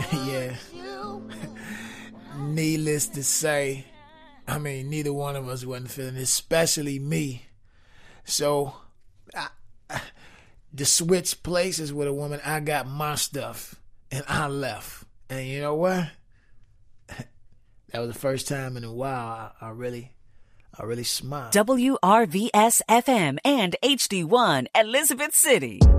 Yeah. Needless to say, neither one of us wasn't feeling it, especially me. So, to switch places with a woman, I got my stuff and I left. And you know what? That was the first time in a while I really smiled. WRVS FM and HD1 Elizabeth City.